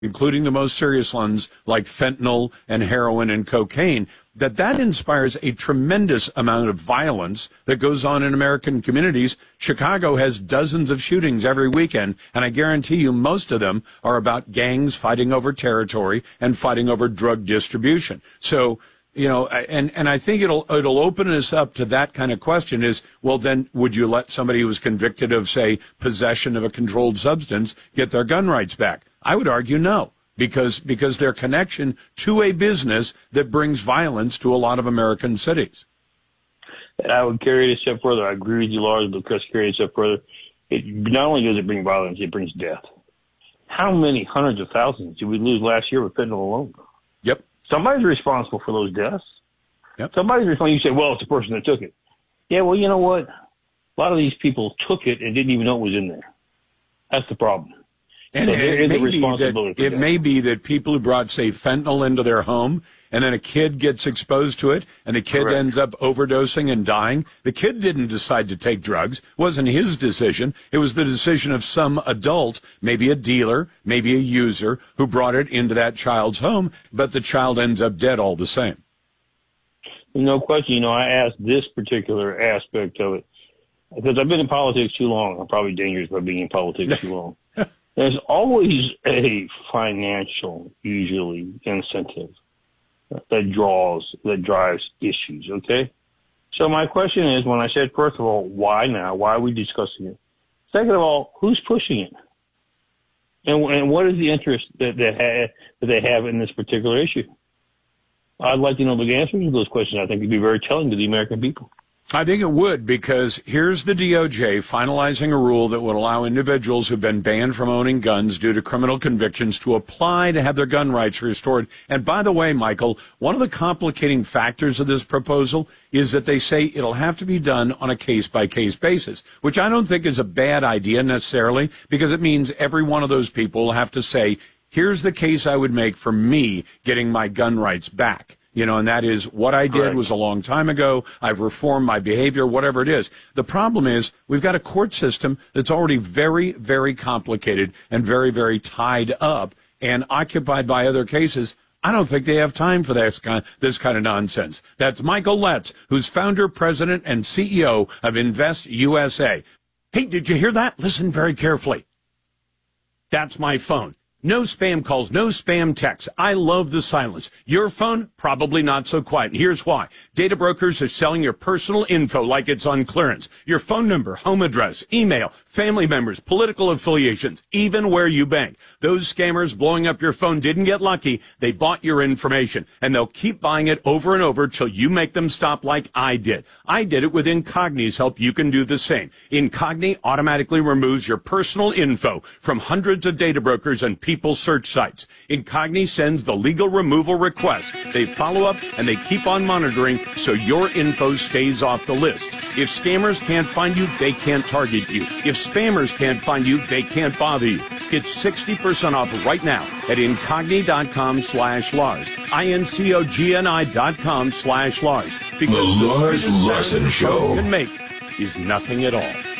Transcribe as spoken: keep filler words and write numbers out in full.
including the most serious ones like fentanyl and heroin and cocaine, that that inspires a tremendous amount of violence that goes on in American communities. Chicago has dozens of shootings every weekend, and I guarantee you most of them are about gangs fighting over territory and fighting over drug distribution. So, you know, and, and I think it'll, it'll open us up to that kind of question is, well, then would you let somebody who was convicted of, say, possession of a controlled substance get their gun rights back? I would argue no, because, because their connection to a business that brings violence to a lot of American cities. And I would carry it a step further. I agree with you, Lars, but just carry it a step further. It not only does it bring violence, it brings death. How many hundreds of thousands did we lose last year with fentanyl alone? Yep. Somebody's responsible for those deaths. Yep. Somebody's responsible. You say, well, it's the person that took it. Yeah, well, you know what? A lot of these people took it and didn't even know it was in there. That's the problem. And so it, may be that, it may be that people who brought, say, fentanyl into their home, and then a kid gets exposed to it, and the kid Correct. ends up overdosing and dying. The kid didn't decide to take drugs. It wasn't his decision. It was the decision of some adult, maybe a dealer, maybe a user, who brought it into that child's home, but the child ends up dead all the same. No question. You know, I asked this particular aspect of it because I've been in politics too long. I'm probably dangerous by being in politics too long. There's always a financial, usually, incentive that draws, that drives issues, okay? So my question is, when I said, first of all, why now? Why are we discussing it? Second of all, who's pushing it? And, and what is the interest that, that, ha- that they have in this particular issue? I'd like to know the answers to those questions. I think it'd be very telling to the American people. I think it would, because here's the D O J finalizing a rule that would allow individuals who've been banned from owning guns due to criminal convictions to apply to have their gun rights restored. And by the way, Michael, one of the complicating factors of this proposal is that they say it'll have to be done on a case-by-case basis, which I don't think is a bad idea necessarily, because it means every one of those people will have to say, here's the case I would make for me getting my gun rights back. You know, and that is what I did Correct. was a long time ago. I've reformed my behavior, whatever it is. The problem is we've got a court system that's already very, very complicated and very, very tied up and occupied by other cases. I don't think they have time for this kind, this kind of nonsense. That's Michael Letts, who's founder, president, and C E O of Invest U S A. Hey, did you hear that? Listen very carefully. That's my phone. No spam calls, no spam texts. I love the silence. Your phone, probably not so quiet. And here's why. Data brokers are selling your personal info like it's on clearance. Your phone number, home address, email, family members, political affiliations, even where you bank. Those scammers blowing up your phone didn't get lucky. They bought your information, and they'll keep buying it over and over till you make them stop like I did. I did it with Incogni's help. You can do the same. Incogni automatically removes your personal info from hundreds of data brokers and people People search sites. Incogni sends the legal removal request. They follow up and they keep on monitoring so your info stays off the list. If scammers can't find you, they can't target you. If spammers can't find you, they can't bother you. Get sixty percent off right now at incogni.com slash Lars. I-N-C-O-G-N-I dot com slash Lars. Because the Lars Larson Show can make is nothing at all.